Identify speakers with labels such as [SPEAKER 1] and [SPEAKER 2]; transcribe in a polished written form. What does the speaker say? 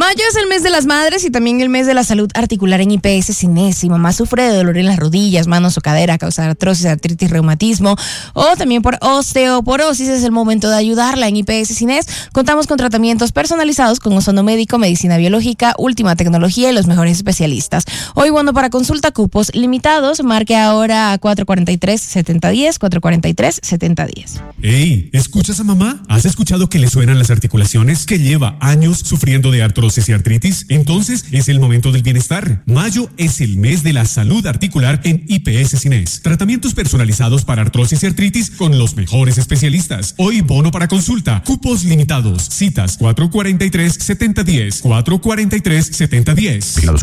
[SPEAKER 1] Mayo es el mes de las madres y también el mes de la salud articular en IPS Cines. Si mamá sufre de dolor en las rodillas, manos o cadera, causa artrosis, artritis, reumatismo o también por osteoporosis, es el momento de ayudarla. En IPS Cines contamos con tratamientos personalizados con ozono médico, medicina biológica, última tecnología y los mejores especialistas. Hoy, bueno, para consulta, cupos limitados. Marque ahora a 443-7010, 443-7010.
[SPEAKER 2] Ey, ¿escuchas a mamá? ¿Has escuchado que le suenan las articulaciones? ¿Que lleva años sufriendo de artrosis y artritis? Entonces es el momento del bienestar. Mayo es el mes de la salud articular en IPS Cines. Tratamientos personalizados para artrosis y artritis con los mejores especialistas. Hoy bono para consulta. Cupos limitados. Citas 443-7010, 443-7010.